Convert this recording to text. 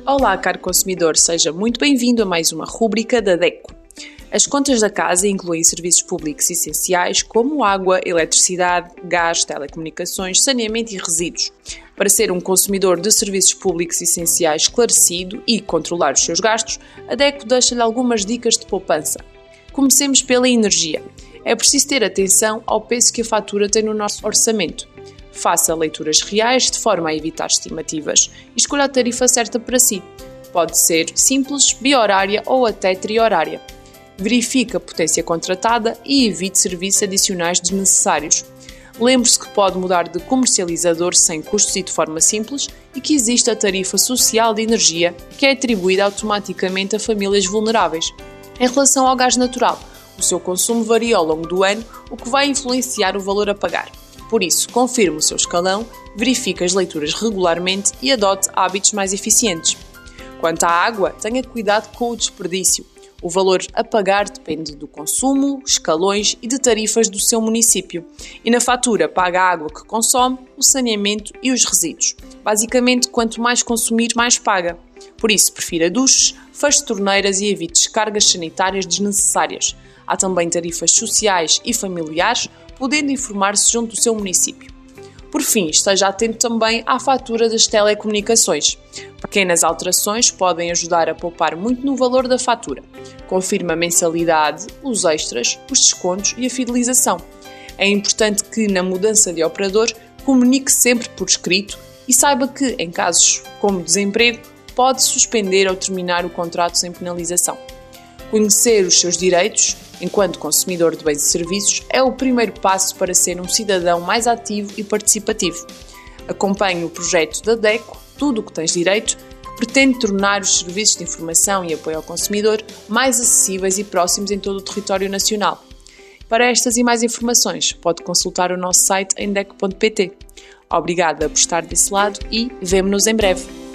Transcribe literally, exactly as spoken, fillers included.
Olá, caro consumidor, seja muito bem-vindo a mais uma rúbrica da DECO. As contas da casa incluem serviços públicos essenciais como água, eletricidade, gás, telecomunicações, saneamento e resíduos. Para ser um consumidor de serviços públicos essenciais esclarecido e controlar os seus gastos, a DECO deixa-lhe algumas dicas de poupança. Comecemos pela energia. É preciso ter atenção ao peso que a fatura tem no nosso orçamento. Faça leituras reais de forma a evitar estimativas e escolha a tarifa certa para si. Pode ser simples, bi-horária ou até tri-horária. Verifique a potência contratada e evite serviços adicionais desnecessários. Lembre-se que pode mudar de comercializador sem custos e de forma simples e que existe a tarifa social de energia, que é atribuída automaticamente a famílias vulneráveis. Em relação ao gás natural, o seu consumo varia ao longo do ano, o que vai influenciar o valor a pagar. Por isso, confirme o seu escalão, verifique as leituras regularmente e adote hábitos mais eficientes. Quanto à água, tenha cuidado com o desperdício. O valor a pagar depende do consumo, escalões e de tarifas do seu município. E na fatura paga a água que consome, o saneamento e os resíduos. Basicamente, quanto mais consumir, mais paga. Por isso, prefira duches, feche torneiras e evite descargas sanitárias desnecessárias. Há também tarifas sociais e familiares, podendo informar-se junto do seu município. Por fim, esteja atento também à fatura das telecomunicações. Pequenas alterações podem ajudar a poupar muito no valor da fatura. Confirme a mensalidade, os extras, os descontos e a fidelização. É importante que, na mudança de operador, comunique sempre por escrito e saiba que, em casos como desemprego, pode suspender ou terminar o contrato sem penalização. Conhecer os seus direitos, enquanto consumidor de bens e serviços, é o primeiro passo para ser um cidadão mais ativo e participativo. Acompanhe o projeto da DECO, Tudo o que Tens Direito, que pretende tornar os serviços de informação e apoio ao consumidor mais acessíveis e próximos em todo o território nacional. Para estas e mais informações, pode consultar o nosso site em deco ponto pt. Obrigada por estar desse lado e vemo-nos em breve.